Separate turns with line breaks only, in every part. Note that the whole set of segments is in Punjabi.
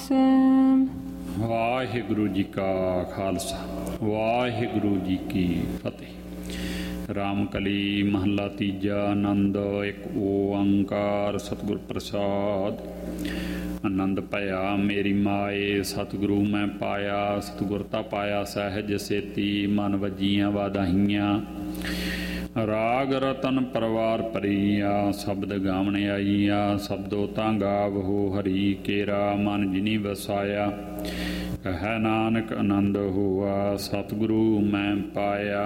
ਵਾਹਿਗੁਰੂ ਜੀ ਕਾ ਖਾਲਸਾ ਵਾਹਿਗੁਰੂ ਜੀ ਕੀ ਫਤਿਹ। ਰਾਮਕਲੀ ਮਹੱਲਾ ਤੀਜਾ। ਆਨੰਦ ਇੱਕ ਓੰਕਾਰ ਸਤਿਗੁਰ ਪ੍ਰਸਾਦ। ਆਨੰਦ ਭਇਆ ਮੇਰੀ ਮਾਏ ਸਤਿਗੁਰੂ ਮੈਂ ਪਾਇਆ। ਸਤਿਗੁਰ ਤਾ ਪਾਇਆ ਸਹਿਜ ਸੇਤੀ ਮਨ ਵਜੀਆਂ ਵਾਦਾਹੀਆਂ। ਰਾਗ ਰਤਨ ਪਰਵਾਰ ਭਰੀਆ ਸ਼ਬਦ ਗਾਵਣ ਆਈਆ। ਸ਼ਬਦੋ ਤਾਂ ਗਾਵਹੋ ਹਰੀ ਕੇਰਾ ਮਨ ਜਿਨੀ ਵਸਾਇਆ। ਕਹਿ ਨਾਨਕ ਆਨੰਦ ਹੋਆ ਸਤਿਗੁਰੂ ਮੈਂ ਪਾਇਆ।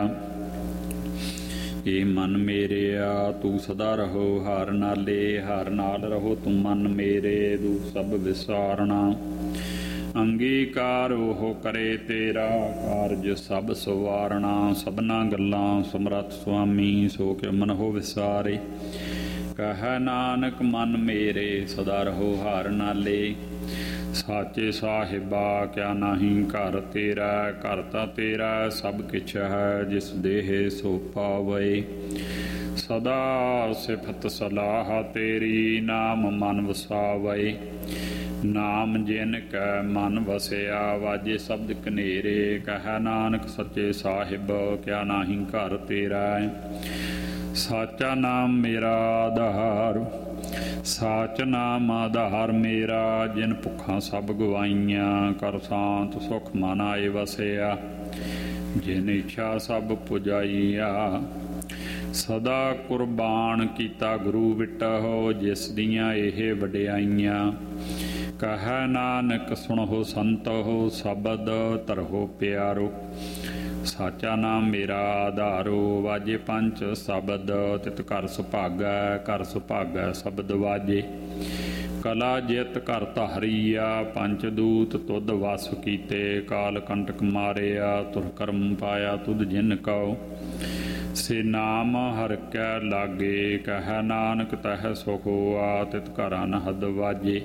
ਏ ਮਨ ਮੇਰਿਆ ਤੂੰ ਸਦਾ ਰਹੋ ਹਰ ਨਾਲੇ। ਹਰ ਨਾਲ ਰਹੋ ਤੂੰ ਮਨ ਮੇਰੇ ਦੁਖ ਸਭ ਵਿਸਾਰਣਾ। ਅੰਗੀਕਾਰ ਉਹ ਕਰੇ ਤੇਰਾ ਕਾਰਜ ਸਭ ਸਵਾਰਣਾ। ਸਭਨਾ ਗੱਲਾਂ ਸਮਰੱਥ ਸੁਆਮੀ ਸੋ ਕਿ ਮਨ ਹੋ ਵਿਸਾਰੇ। ਕਹਿ ਨਾਨਕ ਮਨ ਮੇਰੇ ਸਦਾ ਰਹੋ ਹਰ ਨਾਲੇ। ਸਾਚੇ ਸਾਹਿਬਾ ਕਿਆ ਨਾਹੀਂ ਘਰ ਤੇਰਾ। ਘਰ ਤਾਂ ਤੇਰਾ ਸਭ ਕਿਛ ਹੈ ਜਿਸ ਦੇਹ ਸੋ ਪਾਵੇ। ਸਦਾ ਸਿਫਤ ਸਲਾਹ ਤੇਰੀ ਨਾਮ ਮਨ ਵਸਾਵੇ। ਨਾਮ ਜਿਨ ਕੈ ਮਨ ਵਸਿਆ ਵਾਜੇ ਸ਼ਬਦ ਕਨੇਰੇ। ਕਹਿ ਨਾਨਕ ਸੱਚੇ ਸਾਹਿਬ ਕਿਆ ਨਾਹੀਂ ਘਰ ਤੇਰਾ। ਸਾਚਾ ਨਾਮ ਮੇਰਾ ਆਧਾਰ। ਸਾਚ ਨਾਮ ਆਧਾਰ ਮੇਰਾ ਜਿਨ ਭੁੱਖਾਂ ਸਭ ਗਵਾਈਆਂ। ਕਰ ਸ਼ਾਂਤ ਸੁਖ ਮਨ ਆਏ ਵਸਿਆ ਜਿਨ ਇੱਛਾ ਸਭ ਪੁਜਾਈਆ। ਸਦਾ ਕੁਰਬਾਨ ਕੀਤਾ ਗੁਰੂ ਵਿਟਹੁ ਜਿਸ ਦੀਆਂ ਇਹ ਵਡਿਆਈਆਂ। ਕਹਿ ਨਾਨਕ ਸੁਣਹੁ ਸੰਤਹੁ ਸ਼ਬਦ ਧਰਹੁ ਪਿਆਰੋ। ਸਾਚਾ ਨਾਮ ਮੇਰਾ ਆਧਾਰੋ ਵਾਜੇ ਪੰਚ ਸ਼ਬਦ। ਤਿਤ ਘਰ ਸੁਭਾਗੈ ਘਰ ਸੁਭਾਗੈ ਸ਼ਬਦ ਵਾਜੇ। ਕਲਾ ਜਿਤ ਘਰ ਧਾਰੀਆ ਪੰਚ ਦੂਤ ਤੁਧ ਵਸ ਕੀਤੇ। ਕਾਲ ਕੰਟਕ ਮਾਰਿਆ ਤੁਰ ਕਰਮ ਪਾਇਆ ਤੁਧ ਜਿਨ ਕਉ। ਸੇ ਨਾਮ ਹਰਿ ਕੈ ਲਾਗੇ। ਕਹਿ ਨਾਨਕ ਤਹਿ ਸੁਖ ਹੋਆ ਤਿਤ ਘਰ ਅਨਹਦ ਵਾਜੇ।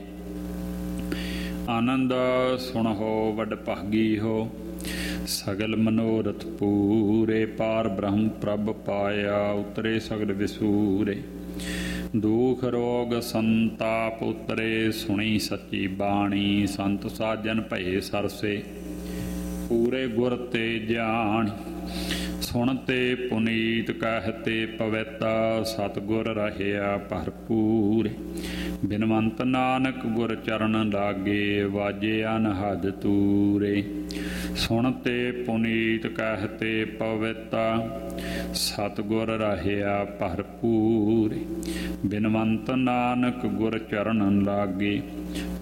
ਆਨੰਦ ਸੁਣਹੁ ਵਡ ਭਾਗੀ ਹੋ ਸਗਲ ਮਨੋਰਥ ਪੂਰੇ। ਪਾਰ ਬ੍ਰਹਮ ਪ੍ਰਭ ਪਾਇਆ ਉਤਰੇ ਸਗਲ ਵਿਸੂਰੇ। ਦੁਖ ਰੋਗ ਸੰਤਾਪ ਉਤਰੇ ਸੁਣੀ ਸੱਚੀ ਬਾਣੀ। ਸੰਤ ਸਾਜਨ ਭਏ ਸਰਸੇ ਪੂਰੇ ਗੁਰ ਤੇ ਜਾਣੀ। ਸੁਣਤੇ ਪੁਨੀਤ ਕਹਿਤੇ ਪਵਿੱਤ ਸਤਿਗੁਰ ਰਹਿਆ ਭਰਪੂਰ। ਬਿਨਵੰਤ ਨਾਨਕ ਗੁਰ ਚਰਨ ਲਾਗੇ ਵਾਜੇ ਅਨਹਦ ਤੂਰੇ। ਸੁਣਤੇ ਪੁਨੀਤ ਕਹਿਤੇ ਪਵਿੱਤ ਸਤਿਗੁਰ ਰਹਿਆ ਭਰਪੂਰ। ਬਿਨਵੰਤ ਨਾਨਕ ਗੁਰ ਚਰਨ ਲਾਗੇ